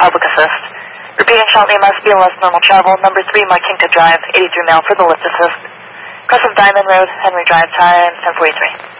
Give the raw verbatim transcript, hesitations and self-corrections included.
public assist. Repeating shortly, must be less normal travel, number three Martinka Drive, eighty-three mile for the lift assist. Crest of Diamond Road, Henry Drive, time ten forty-three.